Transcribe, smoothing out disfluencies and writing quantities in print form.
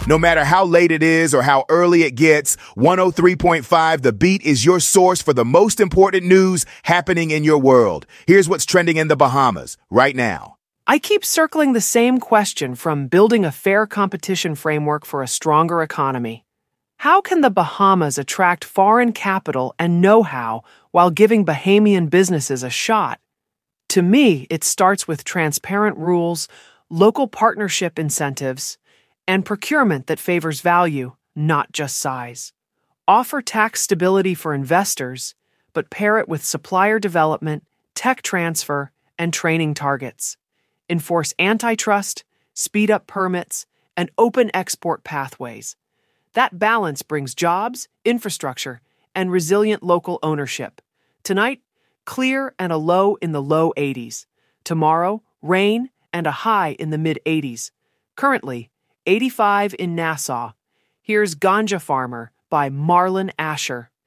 No matter how late it is or how early it gets, 103.5 The Beat is your source for the most important news happening in your world. Here's what's trending in the Bahamas right now. I keep circling the same question from building a fair competition framework for a stronger economy. How can the Bahamas attract foreign capital and know-how while giving Bahamian businesses a shot? To me, it starts with transparent rules, local partnership incentives, and procurement that favors value, not just size. Offer tax stability for investors, but pair it with supplier development, tech transfer, and training targets. Enforce antitrust, speed up permits, and open export pathways. That balance brings jobs, infrastructure, and resilient local ownership. Tonight, clear and a low in the low 80s. Tomorrow, rain and a high in the mid-80s. Currently, 85 in Nassau. Here's Ganja Farmer by Marlon Asher.